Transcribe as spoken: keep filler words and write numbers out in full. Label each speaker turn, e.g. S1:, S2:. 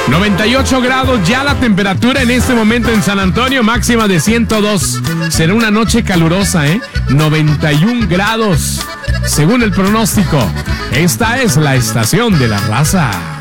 S1: noventa y ocho grados ya la temperatura en este momento en San Antonio, máxima de ciento dos. Será una noche calurosa, ¿eh? noventa y un grados, según el pronóstico. Esta es la estación de la raza.